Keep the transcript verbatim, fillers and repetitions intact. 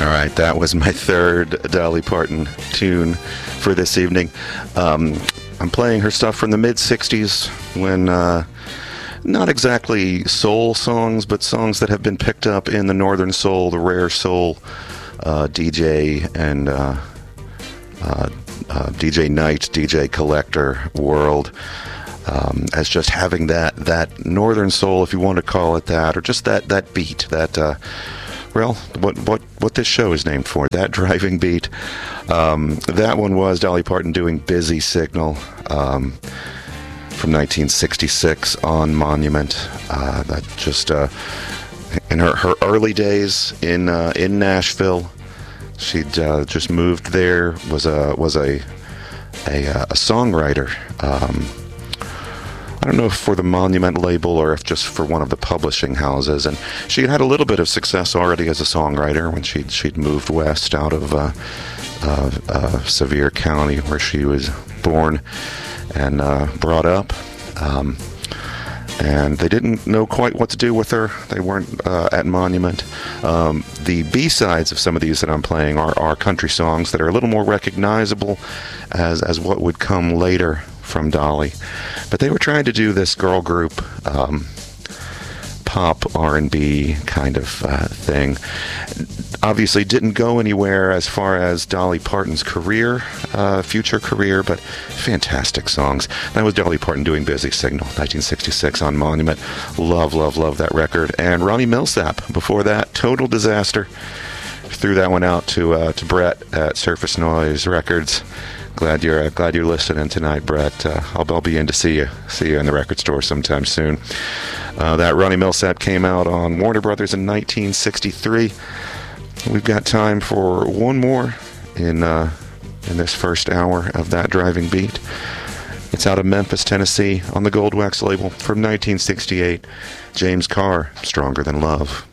right, that was my third Dolly Parton tune for this evening. Um, I'm playing her stuff from the mid-sixties when, uh, not exactly soul songs, but songs that have been picked up in the Northern Soul, the rare soul uh, D J and uh, uh, uh, D J Night, D J Collector world. Um, as just having that that Northern Soul, if you want to call it that, or just that, that beat, that... Uh, Well, what what what this show is named for, that driving beat. Um, that one was Dolly Parton doing Busy Signal um, from nineteen sixty-six on Monument. Uh, that just, uh, in her, her early days in uh, in Nashville, she'd uh, just moved there, was a, was a, a, a songwriter. Um, I don't know if for the Monument label or if just for one of the publishing houses. And she had had a little bit of success already as a songwriter when she'd, she'd moved west out of uh, uh, uh, Sevier County, where she was born and uh, brought up. Um, and they didn't know quite what to do with her. They weren't uh, at Monument. Um, the B-sides of some of these that I'm playing are, are country songs that are a little more recognizable as, as what would come later from Dolly. But they were trying to do this girl group um, pop R and B kind of uh, thing. Obviously didn't go anywhere as far as Dolly Parton's career, uh, future career, but fantastic songs. That was Dolly Parton doing Busy Signal, nineteen sixty-six on Monument. Love, love, love that record. And Ronnie Millsap, before that, Total Disaster. Threw that one out to uh, to Brett at Surface Noise Records. Glad you're uh, glad you're listening tonight, Brett. Uh, I'll, I'll be in to see you see you in the record store sometime soon. Uh, that Ronnie Millsap came out on Warner Brothers in nineteen sixty-three. We've got time for one more in uh, in this first hour of That Driving Beat. It's out of Memphis, Tennessee, on the Gold Wax label from nineteen sixty-eight. James Carr, Stronger Than Love.